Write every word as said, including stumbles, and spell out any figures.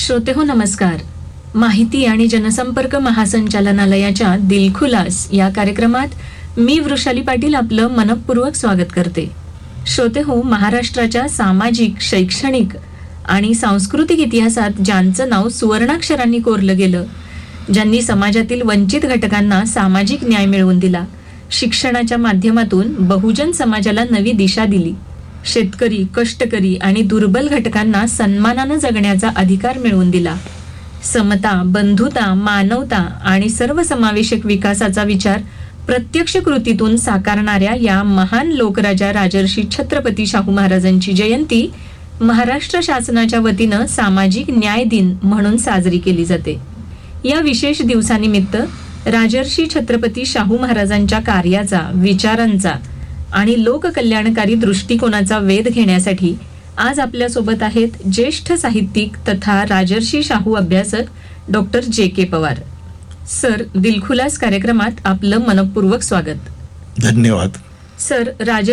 श्रोतेहो नमस्कार. माहिती आणि जनसंपर्क महासंचालनालयाच्या दिलखुलास या कार्यक्रमात मी वृषाली पाटील आपलं मनपूर्वक स्वागत करते. श्रोतेहो, महाराष्ट्राच्या सामाजिक, शैक्षणिक आणि सांस्कृतिक इतिहासात ज्यांचं नाव सुवर्णाक्षरांनी कोरलं गेलं, ज्यांनी समाजातील वंचित घटकांना सामाजिक न्याय मिळवून दिला, शिक्षणाच्या माध्यमातून बहुजन समाजाला नवी दिशा दिली, शेतकरी, कष्टकरी आणि दुर्बल घटकांना सन्मानानं जगण्याचा अधिकार मिळवून दिला, समता, बंधुता, मानवता आणि सर्वसमावेशक विकासाचा विचार प्रत्यक्ष कृतीतून साकारणाऱ्या या महान लोकराजा राजर्षी छत्रपती शाहू महाराजांची जयंती महाराष्ट्र शासनाच्या वतीनं सामाजिक न्याय दिन म्हणून साजरी केली जाते. या विशेष दिवसानिमित्त राजर्षी छत्रपती शाहू महाराजांच्या कार्याचा, विचारांचा आणि लोककल्याणकारी दृष्टिकोनाचा वेध घेण्यासाठी आज आपल्यासोबत आहेत ज्येष्ठ साहित्यिक तथा राजर्षी शाहू अभ्यासक डॉक्टर जे के पवार. सर, दिलखुलास कार्यक्रमात आपलं मनपूर्वक स्वागत. धन्यवाद. सर, राज